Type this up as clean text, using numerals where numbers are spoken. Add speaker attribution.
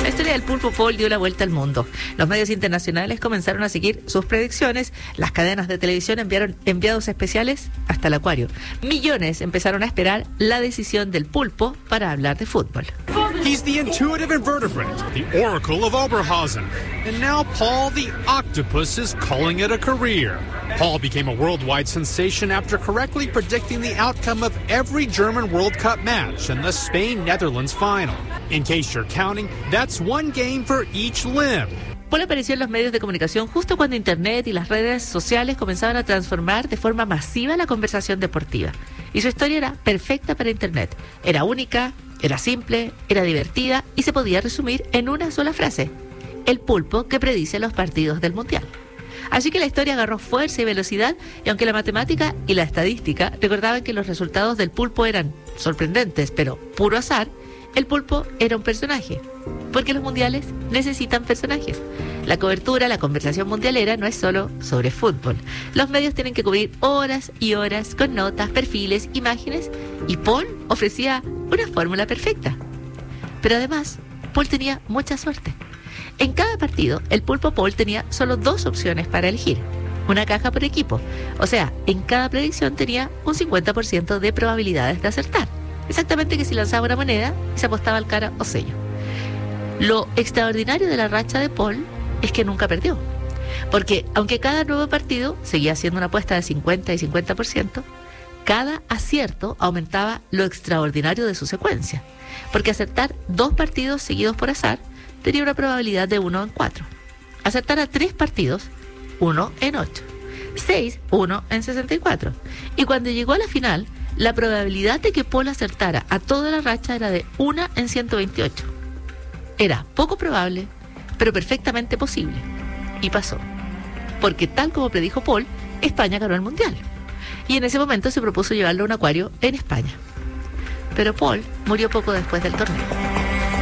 Speaker 1: La historia del pulpo Paul dio la vuelta al mundo. Los medios internacionales comenzaron a seguir sus predicciones. Las cadenas de televisión enviaron enviados especiales hasta el acuario. Millones empezaron a esperar la decisión del pulpo para hablar de fútbol.
Speaker 2: He's the intuitive invertebrate, the oracle of Oberhausen. And now Paul the octopus is calling it a career. Paul became a worldwide sensation after correctly predicting the outcome of every German World Cup match and the Spain-Netherlands final. In case you're counting, that's one game for each limb.
Speaker 1: Paul apareció en los medios de comunicación justo cuando Internet y las redes sociales comenzaban a transformar de forma masiva la conversación deportiva. Y su historia era perfecta para Internet. Era única, era simple, era divertida y se podía resumir en una sola frase: el pulpo que predice los partidos del Mundial. Así que la historia agarró fuerza y velocidad, y aunque la matemática y la estadística recordaban que los resultados del pulpo eran sorprendentes, pero puro azar, el pulpo era un personaje, porque los mundiales necesitan personajes. La cobertura, la conversación mundialera no es solo sobre fútbol. Los medios tienen que cubrir horas y horas con notas, perfiles, imágenes, y Paul ofrecía una fórmula perfecta. Pero además, Paul tenía mucha suerte. En cada partido, el pulpo Paul tenía solo 2 opciones para elegir. Una caja por equipo. O sea, en cada predicción tenía un 50% de probabilidades de acertar. Exactamente que si lanzaba una moneda y se apostaba al cara o sello. Lo extraordinario de la racha de Paul es que nunca perdió. Porque aunque cada nuevo partido seguía siendo una apuesta de 50 y 50%, cada acierto aumentaba lo extraordinario de su secuencia. Porque acertar 2 partidos seguidos por azar tenía una probabilidad de 1 en 4. Acertar a 3 partidos, 1 en 8. 6, 1 en 64. Y cuando llegó a la final, la probabilidad de que Paul acertara a toda la racha era de 1 en 128. Era poco probable, pero perfectamente posible. Y pasó. Porque tal como predijo Paul, España ganó el Mundial. Y en ese momento se propuso llevarlo a un acuario en España. Pero Paul murió poco después del torneo.